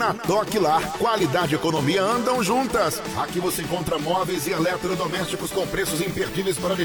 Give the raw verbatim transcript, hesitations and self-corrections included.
Na Toque Lar, qualidade e economia andam juntas. Aqui você encontra móveis e eletrodomésticos com preços imperdíveis para